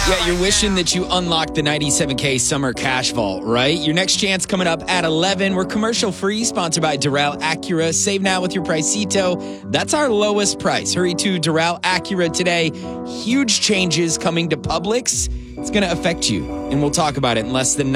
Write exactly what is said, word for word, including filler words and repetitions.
Yeah, you're wishing that you unlocked the ninety-seven K Summer Cash Vault, right? Your next chance coming up at eleven. We're commercial free, sponsored by Doral Acura. Save now with your Pricito. That's our lowest price. Hurry to Doral Acura today. Huge changes coming to Publix. It's going to affect you, and we'll talk about it in less than